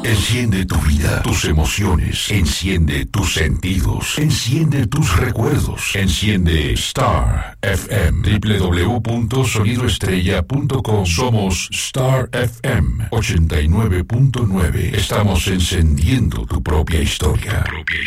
Enciende tu vida, tus emociones. Enciende tus sentidos. Enciende tus recuerdos. Enciende Star FM. www.sonidoestrella.com. Somos Star FM 89.9. Estamos encendiendo tu propia historia.